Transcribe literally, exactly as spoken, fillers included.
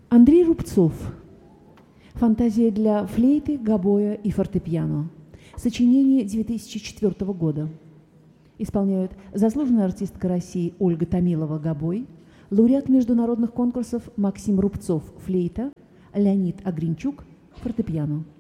Андрей Рубцов. Фантазия для флейты, гобоя и фортепиано. Сочинение две тысячи четвёртого года. Исполняют заслуженная артистка России Ольга Томилова, гобой, лауреат международных конкурсов Максим Рубцов, флейта, Леонид Огринчук, фортепиано.